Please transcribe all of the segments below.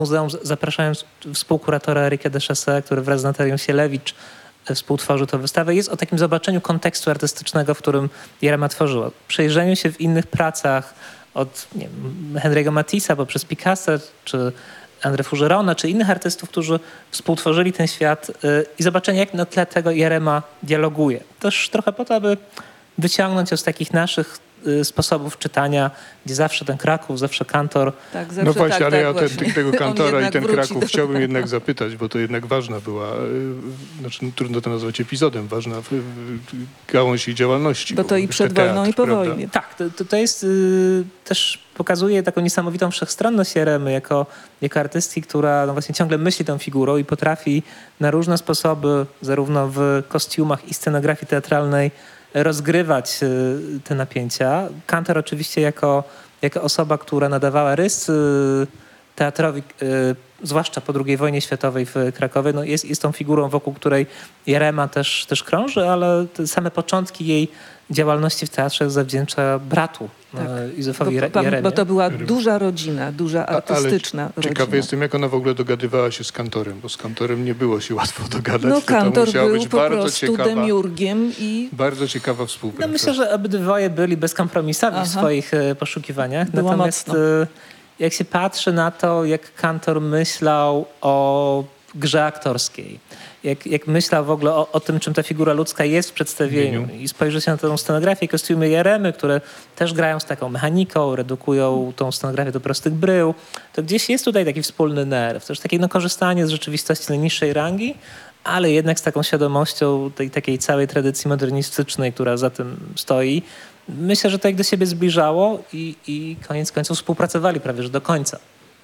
muzeum, zapraszając współkuratora Erika de Chassé, który wraz z Natalią Sielewicz współtworzył tę wystawę, jest o takim zobaczeniu kontekstu artystycznego, w którym Jerema tworzyła. Przejrzeniu się w innych pracach od Henry'ego Matissa poprzez Picassa, czy André Fougerona, czy innych artystów, którzy współtworzyli ten świat i zobaczenie, jak na tle tego Jerema dialoguje. Też trochę po to, aby wyciągnąć ją z takich naszych sposobów czytania, gdzie zawsze ten Kraków, zawsze Kantor. Tak, zawsze no właśnie, tak, ale tak, ja właśnie. tego Kantora i ten Kraków do... chciałbym jednak zapytać, bo to jednak ważna była, znaczy trudno to nazwać epizodem, ważna gałąź jej działalności. Bo to i przed wojną, i po wojnie. Tak, to jest też pokazuje taką niesamowitą wszechstronność Jeremy jako artystki, która no właśnie ciągle myśli tą figurą i potrafi na różne sposoby, zarówno w kostiumach i scenografii teatralnej, rozgrywać te napięcia. Kantor oczywiście jako osoba, która nadawała rys teatrowi, zwłaszcza po II wojnie światowej w Krakowie, no jest tą figurą, wokół której Jerema też krąży, ale te same początki jej działalności w teatrze zawdzięcza bratu Józefowi Jeremie. Bo to była duża rodzina, duża artystyczna rodzina. Ciekawy jestem, jak ona w ogóle dogadywała się z Kantorem, bo z Kantorem nie było się łatwo dogadać. No Kantor był być po prostu ciekawa, demiurgiem i... Bardzo ciekawa współpraca. No myślę, że obydwoje byli bezkompromisowi w swoich poszukiwaniach. Było natomiast mocno. Jak się patrzy na to, jak Kantor myślał o grze aktorskiej, jak myślał w ogóle o tym, czym ta figura ludzka jest w przedstawieniu i spojrzy się na tę scenografię i kostiumy Jeremy, które też grają z taką mechaniką, redukują tą scenografię do prostych brył, to gdzieś jest tutaj taki wspólny nerw, też takie korzystanie z rzeczywistości najniższej rangi, ale jednak z taką świadomością tej takiej całej tradycji modernistycznej, która za tym stoi. Myślę, że to jak do siebie zbliżało i koniec końców współpracowali prawie że do końca.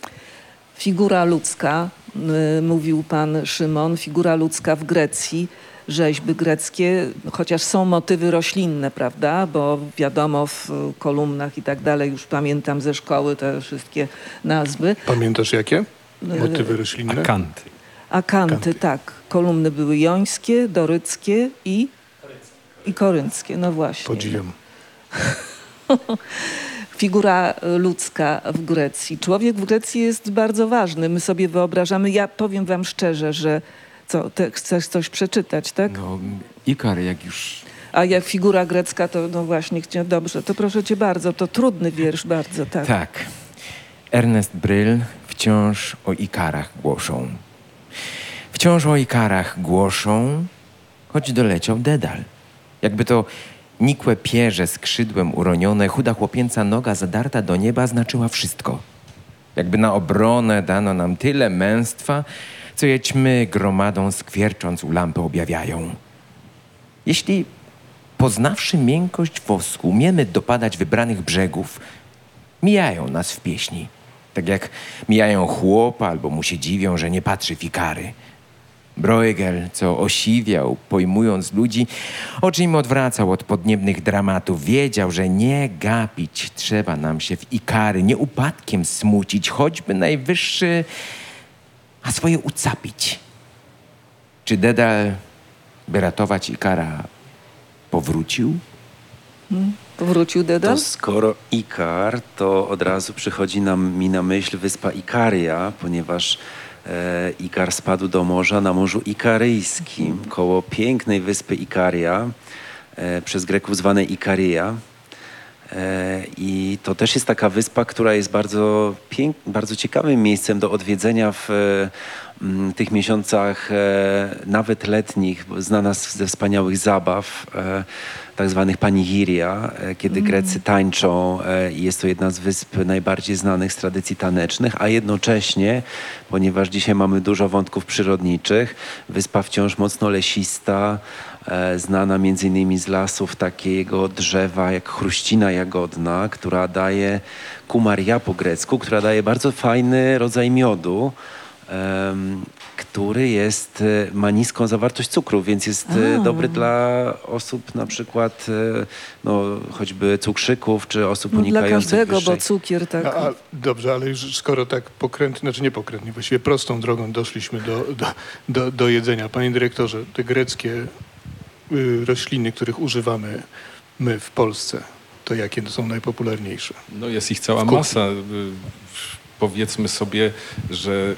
Figura ludzka, mówił pan Szymon, figura ludzka w Grecji, rzeźby greckie, chociaż są motywy roślinne, prawda, bo wiadomo w kolumnach i tak dalej, już pamiętam ze szkoły te wszystkie nazwy. Pamiętasz jakie? Motywy roślinne? Akanty, tak. Kolumny były jońskie, doryckie i korynckie, no właśnie. Podziwiam. Figura ludzka w Grecji. Człowiek w Grecji jest bardzo ważny. My sobie wyobrażamy, ja powiem wam szczerze, że chcesz coś przeczytać, tak? No, Ikar, jak już... A jak figura grecka, to no właśnie, dobrze, to proszę cię bardzo, to trudny wiersz bardzo, tak. Tak. Ernest Bryl wciąż o Ikarach głoszą. Wciąż o Ikarach głoszą, choć doleciał Dedal. Jakby to nikłe pierze skrzydłem uronione, chuda chłopięca noga zadarta do nieba znaczyła wszystko. Jakby na obronę dano nam tyle męstwa, co je ćmy gromadą skwiercząc u lampy objawiają. Jeśli poznawszy miękkość wosku, umiemy dopadać wybranych brzegów, mijają nas w pieśni. Tak jak mijają chłopa albo mu się dziwią, że nie patrzy w Ikary. Bruegel, co osiwiał, pojmując ludzi, oczy im odwracał od podniebnych dramatów. Wiedział, że nie gapić trzeba nam się w Ikary, nie upadkiem smucić, choćby najwyższy, a swoje ucapić. Czy Dedal, by ratować Ikara, powrócił? Powrócił Dedal? To skoro Ikar, to od razu przychodzi mi na myśl wyspa Ikaria, ponieważ Ikar spadł do morza na Morzu Ikaryjskim, koło pięknej wyspy Ikaria, przez Greków zwanej Ikaria. I to też jest taka wyspa, która jest bardzo ciekawym miejscem do odwiedzenia w tych miesiącach nawet letnich, znana ze wspaniałych zabaw, tak zwanych panigiria, kiedy Grecy tańczą i jest to jedna z wysp najbardziej znanych z tradycji tanecznych, a jednocześnie, ponieważ dzisiaj mamy dużo wątków przyrodniczych, wyspa wciąż mocno lesista, znana między innymi z lasów takiego drzewa jak chruścina jagodna, która daje kumaria po grecku, która daje bardzo fajny rodzaj miodu, który ma niską zawartość cukru, więc jest dobry dla osób na przykład choćby cukrzyków, czy osób unikających dla każdego, wyższej... bo cukier tak... Dobrze, ale już skoro tak nie właściwie prostą drogą doszliśmy do jedzenia. Panie dyrektorze, te greckie rośliny, których używamy my w Polsce, to jakie są najpopularniejsze? No jest ich cała masa. powiedzmy sobie, że